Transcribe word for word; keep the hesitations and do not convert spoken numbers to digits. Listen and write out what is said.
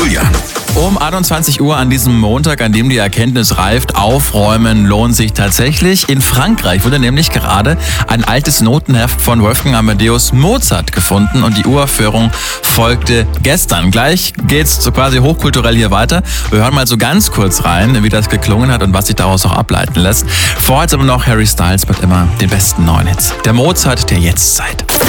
Julian. Um einundzwanzig Uhr an diesem Montag, an dem die Erkenntnis reift, aufräumen lohnt sich tatsächlich. In Frankreich wurde nämlich gerade ein altes Notenheft von Wolfgang Amadeus Mozart gefunden und die Uraufführung folgte gestern. Gleich geht's so quasi hochkulturell hier weiter. Wir hören mal so ganz kurz rein, wie das geklungen hat und was sich daraus auch ableiten lässt. Vorher jetzt aber noch Harry Styles mit immer den besten neuen Hits. Der Mozart der Jetztzeit.